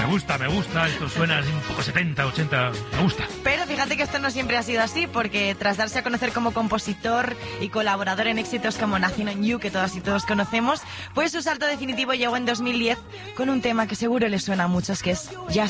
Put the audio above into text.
Me gusta, esto suena así un poco 70, 80, me gusta. Pero fíjate que esto no siempre ha sido así, porque tras darse a conocer como compositor y colaborador en éxitos como Nothing on You, que todas y todos conocemos, pues su salto definitivo llegó en 2010 con un tema que seguro les suena a muchos, que es Just